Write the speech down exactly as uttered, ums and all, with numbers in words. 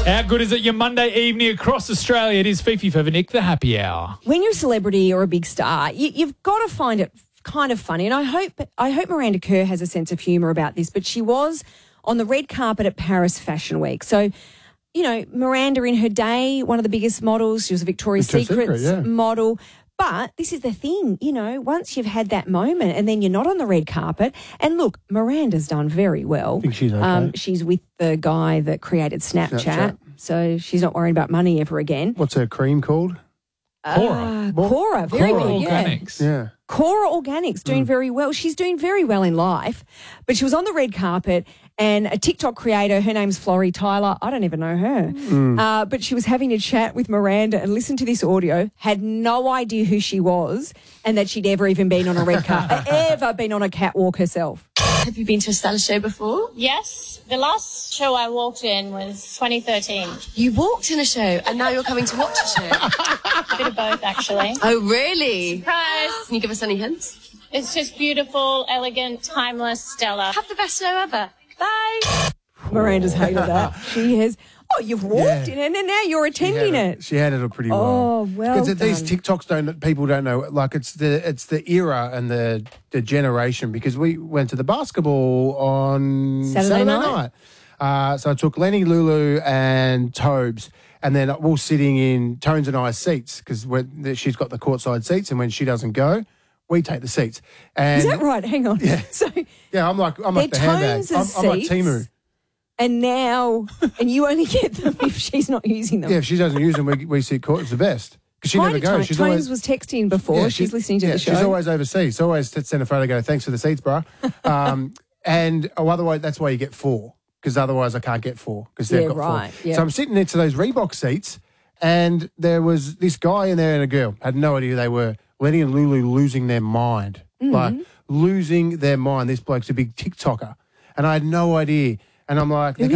How good is it your Monday evening across Australia? It is Fifi Fever Nick, the happy hour. When you're a celebrity or a big star, you, you've got to find it kind of funny. And I hope I hope Miranda Kerr has a sense of humour about this, but she was on the red carpet at Paris Fashion Week. So, you know, Miranda in her day, one of the biggest models, she was a Victoria's Victoria's Secrets Secret, yeah. model. But this is the thing, you know, once you've had that moment and then you're not on the red carpet. And look, Miranda's done very well. I think she's okay. Um, she's with the guy that created Snapchat, Snapchat. so she's not worrying about money ever again. What's her cream called? Cora. Uh, Cora, very Cora good, yeah. Organics. Yeah. Cora Organics doing very well. She's doing very well in life, but she was on the red carpet and a TikTok creator, her name's Florrie Tyler, I don't even know her, uh, but she was having a chat with Miranda and listen to this audio, had no idea who she was and that she'd ever even been on a red carpet, ever been on a catwalk herself. Have you been to a Stella show before? Yes, the last show I walked in was twenty thirteen. You walked in a show and now you're coming to watch a show. A bit of both, actually. Oh, really? Surprise! Can you give us any hints? It's just beautiful, elegant, timeless Stella. Have the best show ever. Bye. Miranda's hated that. She has, oh, you've walked Yeah. in and then now you're She attending handled- it. She handled it pretty well. Oh, well Because these done. TikToks don't people don't know. Like it's the it's the era and the the generation. Because we went to the basketball on Saturday Saturday, night. night. Uh, so I took Lenny, Lulu, and Tobes, and then we're all sitting in Tones and I's seats because she's got the courtside seats, and when she doesn't go, we take the seats. And Is that right? Hang on. Yeah. So, Yeah, I'm like I'm like the They're handbag. Tones' I'm, I'm like seats. Timu. and now, and you only get them if she's not using them. Yeah, if she doesn't use them, we we sit court. It's the best because she Hi never to goes. Tones. She's Tones always was texting before. Yeah, she's she- listening to yeah, the show. She's always overseas. So always t- send a photo, go, thanks for the seats, bro. Um, and oh, otherwise, that's why you get four, because otherwise I can't get four, because they've Yeah, got right, four. yeah. So I'm sitting next to those Reebok seats, and there was this guy in there and a girl. Had no idea who they were. Lenny and Lulu losing their mind. Mm-hmm. Like, losing their mind. This bloke's a big TikToker. And I had no idea. And I'm like...